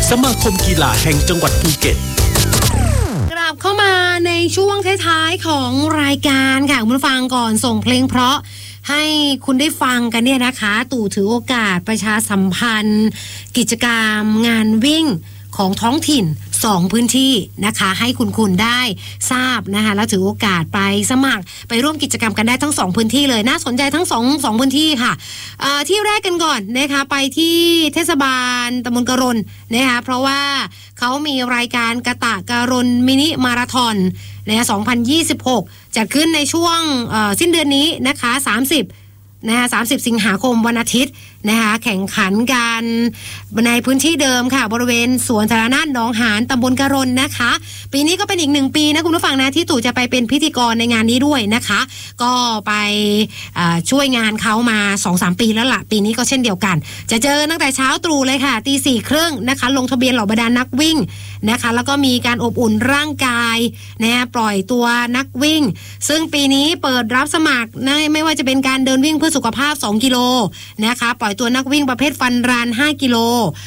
สมาคมกีฬาแห่งจังหวัดภูเก็ตกลับเข้ามาในช่วงท้ายๆของรายการค่ะคุณผู้ฟังก่อนส่งเพลงเพราะให้คุณได้ฟังกันเนี่ยนะคะตู่ถือโอกาสประชาสัมพันธ์กิจกรรมงานวิ่งของท้องถิ่น2พื้นที่นะคะให้คุณได้ทราบนะคะแล้วถือโอกาสไปสมัครไปร่วมกิจกรรมกันได้ทั้ง2พื้นที่เลยน่าสนใจทั้ง2พื้นที่ค่ะที่แรกกันก่อนนะคะไปที่เทศบาลตำบลกะรนนะคะเพราะว่าเขามีรายการกะตะกะรนมินิมาราธอนนะคะ2026จัดขึ้นในช่วงสิ้นเดือนนี้นะคะ30 สิงหาคมวันอาทิตย์นะคะแข่งขันกันในพื้นที่เดิมค่ะบริเวณสวนสาธารณะหนองหานตำบลกะรนนะคะปีนี้ก็เป็นอีก1ปีนะคุณผู้ฟังนะที่ตู่จะไปเป็นพิธีกรในงานนี้ด้วยนะคะก็ไปช่วยงานเขามา 2-3 ปีแล้วล่ะปีนี้ก็เช่นเดียวกันจะเจอตั้งแต่เช้าตรู่เลยค่ะ 4:30 นะคะลงทะเบียนเหล่าบรรดานักวิ่งนะคะแล้วก็มีการอบอุ่นร่างกายนะปล่อยตัวนักวิ่งซึ่งปีนี้เปิดรับสมัครนะไม่ว่าจะเป็นการเดินวิ่งเพื่อสุขภาพ2 กิโลนะคะปล่อยตัวนักวิ่งประเภทฟันรัน5 กิโล